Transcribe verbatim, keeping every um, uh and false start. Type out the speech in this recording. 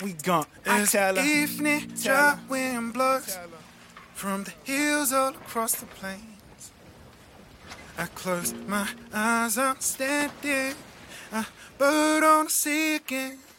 We gone. As Tell her. evening Tell dry her. wind blows Tell her. from the hills all across the plains. I close my eyes, I'm standing, a bird on the sea again.